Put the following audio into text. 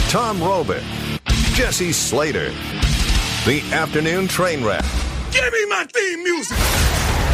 Tom Robick, Jesse Slater. The Afternoon Train Wreck. Give me my theme music!